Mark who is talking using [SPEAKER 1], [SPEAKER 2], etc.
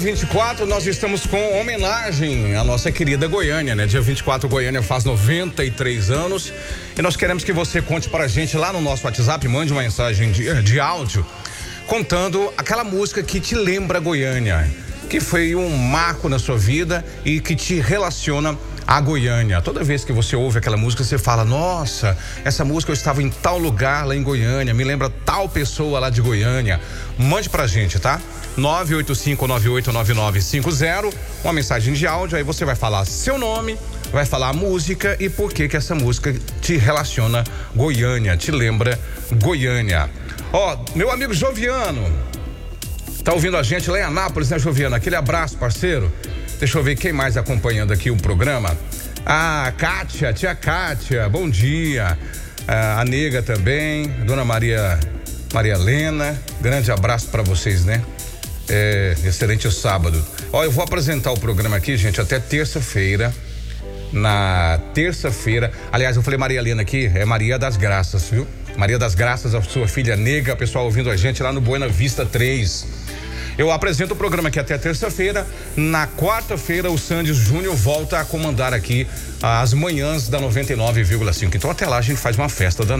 [SPEAKER 1] 24, nós estamos com homenagem à nossa querida Goiânia, né? Dia 24, Goiânia faz 93 anos e nós queremos que você conte pra gente lá no nosso WhatsApp, mande uma mensagem de áudio contando aquela música que te lembra Goiânia, que foi um marco na sua vida e que te relaciona a Goiânia. Toda vez que você ouve aquela música, você fala: nossa, essa música eu estava em tal lugar lá em Goiânia, me lembra tal pessoa lá de Goiânia. Mande pra gente, tá? 985989950, uma mensagem de áudio, aí você vai falar seu nome, vai falar a música e por que essa música te relaciona Goiânia, te lembra Goiânia. Ó, meu amigo Joviano, tá ouvindo a gente lá em Anápolis, né, Joviano? Aquele abraço, parceiro. Deixa eu ver quem mais acompanhando aqui o programa. Ah, Kátia, tia Kátia, bom dia. A Nega também, Dona Maria Helena, grande abraço pra vocês, né? Excelente sábado. Ó, eu vou apresentar o programa aqui, gente, até terça-feira. Na terça-feira, aliás, eu falei Maria Helena aqui, é Maria das Graças, viu? Maria das Graças, a sua filha Nega, pessoal ouvindo a gente lá no Buena Vista 3. Eu apresento o programa aqui até terça-feira. Na quarta-feira, o Sandy Júnior volta a comandar aqui as manhãs da 99,5. Então, até lá, a gente faz uma festa danada.